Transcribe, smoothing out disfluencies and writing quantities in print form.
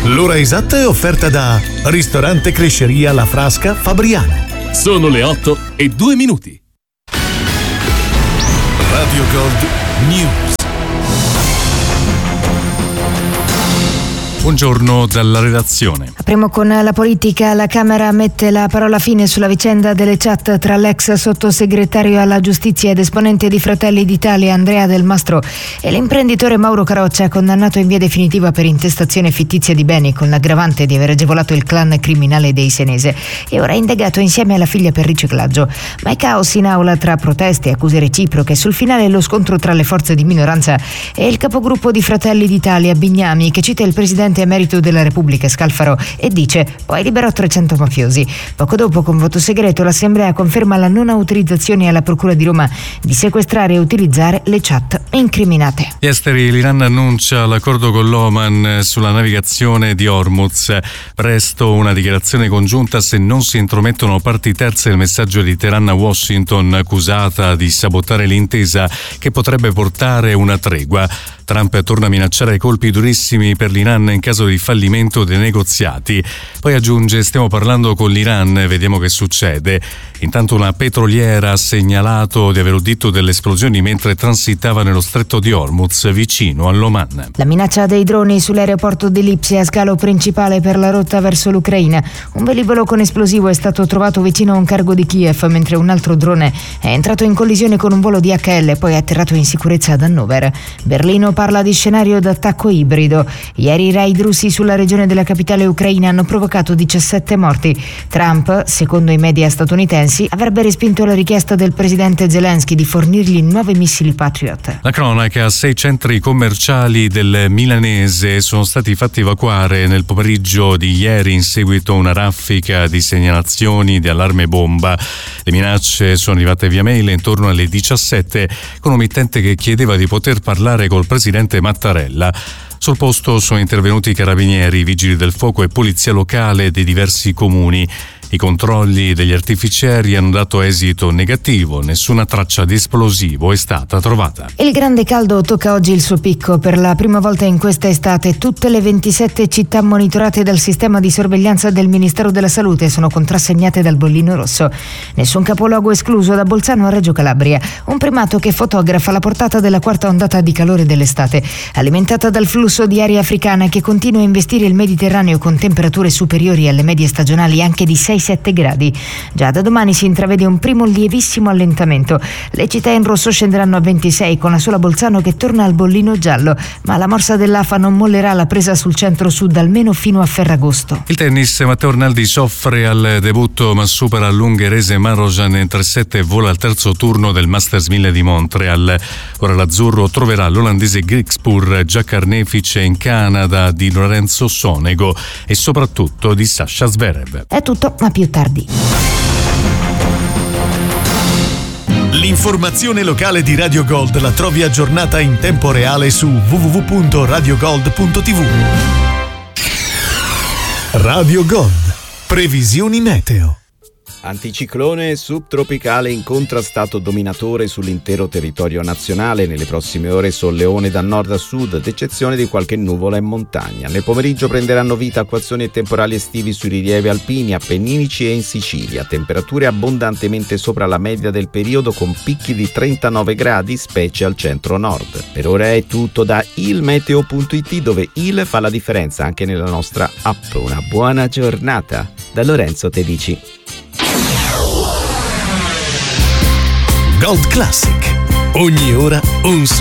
L'ora esatta è offerta da Ristorante Cresceria La Frasca Fabriano. Sono le 8:02. Radio Gold News. Buongiorno dalla redazione. Apriamo con la politica. La Camera mette la parola fine sulla vicenda delle chat tra l'ex sottosegretario alla giustizia ed esponente di Fratelli d'Italia Andrea Del Mastro e l'imprenditore Mauro Caroccia, condannato in via definitiva per intestazione fittizia di beni con l'aggravante di aver agevolato il clan criminale dei Senese e ora è indagato insieme alla figlia per riciclaggio. Ma è caos in aula tra proteste e accuse reciproche. Sul finale lo scontro tra le forze di minoranza e il capogruppo di Fratelli d'Italia Bignami, che cita il presidente emerito della Repubblica Scalfaro e dice: poi liberò 300 mafiosi. Poco dopo, con voto segreto, l'Assemblea conferma la non autorizzazione alla Procura di Roma di sequestrare e utilizzare le chat incriminate. Gli esteri, l'Iran annuncia l'accordo con l'Oman sulla navigazione di Hormuz. Presto una dichiarazione congiunta se non si intromettono parti terze. Il messaggio di Teheran a Washington, accusata di sabotare l'intesa che potrebbe portare una tregua. Trump torna a minacciare colpi durissimi per l'Iran in caso di fallimento dei negoziati. Poi aggiunge: stiamo parlando con l'Iran, vediamo che succede. Intanto una petroliera ha segnalato di aver udito delle esplosioni mentre transitava nello stretto di Hormuz, vicino all'Oman. La minaccia dei droni sull'aeroporto di Lipsia, scalo principale per la rotta verso l'Ucraina. Un velivolo con esplosivo è stato trovato vicino a un cargo di Kiev, mentre un altro drone è entrato in collisione con un volo DHL e poi è atterrato in sicurezza ad Hannover. Berlino parla di scenario d'attacco ibrido. Ieri i raid russi sulla regione della capitale ucraina hanno provocato 17 morti. Trump, secondo i media statunitensi, avrebbe respinto la richiesta del presidente Zelensky di fornirgli 9 missili Patriot. La cronaca: 6 centri commerciali del Milanese sono stati fatti evacuare nel pomeriggio di ieri in seguito a una raffica di segnalazioni di allarme bomba. Le minacce sono arrivate via mail intorno alle 17 con un mittente che chiedeva di poter parlare col presidente Mattarella. Sul posto sono intervenuti i carabinieri, vigili del fuoco e polizia locale dei diversi comuni. I controlli degli artificieri hanno dato esito negativo, nessuna traccia di esplosivo è stata trovata. Il grande caldo tocca oggi il suo picco. Per la prima volta in questa estate tutte le 27 città monitorate dal sistema di sorveglianza del Ministero della Salute sono contrassegnate dal bollino rosso. Nessun capoluogo escluso, da Bolzano a Reggio Calabria. Un primato che fotografa la portata della quarta ondata di calore dell'estate, alimentata dal flusso di aria africana che continua a investire il Mediterraneo con temperature superiori alle medie stagionali anche di 6-7 gradi. Già da domani si intravede un primo lievissimo allentamento. Le città in rosso scenderanno a 26, con la sola Bolzano che torna al bollino giallo, ma la morsa dell'AFA non mollerà la presa sul centro-sud almeno fino a Ferragosto. Il tennis: Matteo Arnaldi soffre al debutto ma supera l'ungherese Marojan in 3-7 e vola al terzo turno del Masters 1000 di Montreal. Ora l'azzurro troverà l'olandese Griekspoor, già carnefice in Canada di Lorenzo Sonego e soprattutto di Sasha Zverev. È tutto, ma più tardi. L'informazione locale di Radio Gold la trovi aggiornata in tempo reale su www.radiogold.tv. Radio Gold. Previsioni meteo. Anticiclone subtropicale incontra stato dominatore sull'intero territorio nazionale. Nelle prossime ore solleone da nord a sud, ad eccezione di qualche nuvola in montagna. Nel pomeriggio prenderanno vita acquazzoni e temporali estivi sui rilievi alpini, appenninici e in Sicilia. Temperature abbondantemente sopra la media del periodo con picchi di 39 gradi, specie al centro-nord. Per ora è tutto da ilmeteo.it, dove il fa la differenza anche nella nostra app. Una buona giornata da Lorenzo Tedici. Gold Classic. Ogni ora un